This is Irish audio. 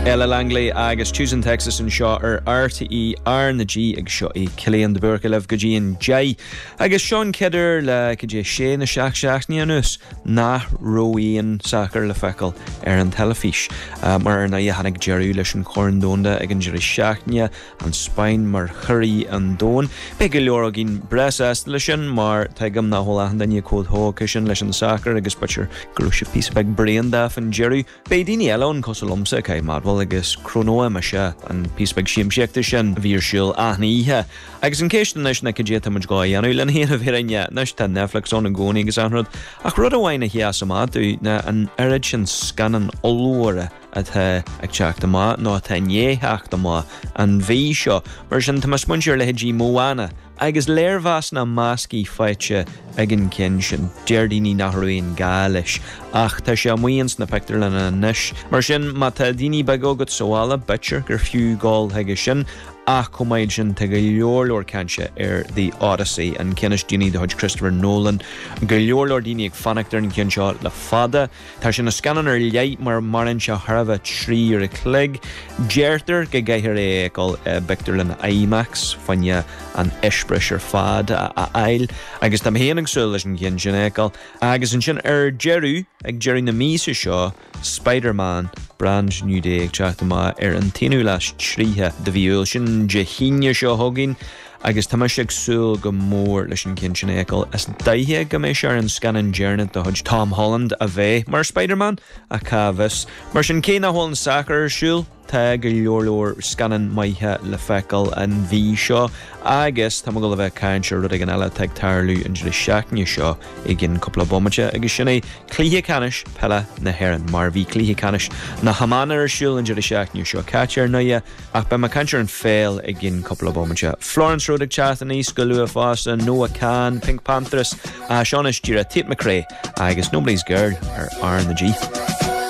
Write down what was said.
Ella Langley agus Tucson Texas an seo RTE ar na G ag seo I Cillian de Burke lef go G an J agus Sean Kidder le go J sé na seach ní anus na roíon sacr le fecal an telefís mar na hannig Jerry leis an chorndónda ag an Jerry seachnia an Spain mar churí an dón be go leor gin bres leis sin mar teigam na hola an daine cód ho cushion leis an sacr agus butcher grúise pí bag brain daf an Jerry be dini elon cosolomsa cai madwal agus chronoa ma se an písbeg siamseachta sin bhír siúil aithnaíthe. Agus an céistan leis na céad tamid gáí anú len héana a bhírinne nes tá Netflix ón an gcónaí agus anrad ach rud amhaine hiasama dú na an arid sin scanan olóra atá ag teachta má nó atá nétheachta má an bhí seo mar sin tá muintir le hedí móana agus léirhas na máscaí feite ag an cin sin deirdaoine nachraíon gáis ach tá sé amuíons na pectar lena níis mar sin má tá daoine bagógad soála bitir gur fiú gáil heige sin ach cumaid sin te go leorlór canse The Odyssey an cinnis daoine de chuid Christopher Nolan go leorlór daoine ag fanachtar an cin seo le fada tá sin na scanan ar leit mar marin se tharbh trí ar a clig deirtar go gaiithir éáil bictar lena IMAX fanne an isbris ar fad a eil agus tam héanag súil leis an cin sin éáil agus an sin ar Jerry ag Jerry na mísa seo Spider-Man Brand New Day ag teachta má ar an tinú leis tríthe de bhíúil sin de híine seo thugin agus tá sé súil go mór leis an cin sin éáil as daithe go mééis ar an scanan dearna de chuid Tom Holland a bheith mar Spider-Man a cabhas mar sin cé na hán sacr siúil tá go leorlór scanan maithe le fecal an bhí seo agus tá go le bheith caiinse rud ag an eile teag tarlú an de seaachne seo ag gin coppla bommate agus sinna clíthe canis pelle na heran mar bhí clíthe canis na hamána ar siúil an de seaachne seo caitear naie ach be mar cantear an féil ag gin coppla bommate Florence Roddick chat an níos go luú a fásta Noah Khan Pink Panthers a Seanis Gira Tate McRae agus Nobody's Girl ar na G.